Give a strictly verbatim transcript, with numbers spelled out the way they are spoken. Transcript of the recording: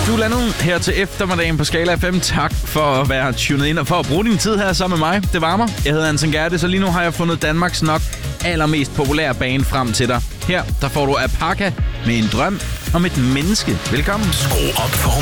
Du er landet her til eftermiddagen på Skala F M. Tak for at være tunet ind og for at bruge din tid her sammen med mig. Det varmer. Jeg hedder Anton Gerte, så lige nu har jeg fundet Danmarks nok allermest populære bane frem til dig. Her der får du Apaka med en drøm om et menneske. Velkommen. Skru op for